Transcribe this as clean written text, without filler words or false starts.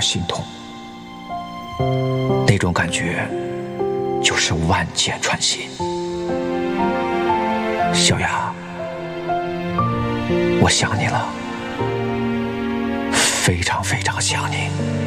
心痛。那种感觉就是万箭穿心。小雅，我想你了，非常非常想你。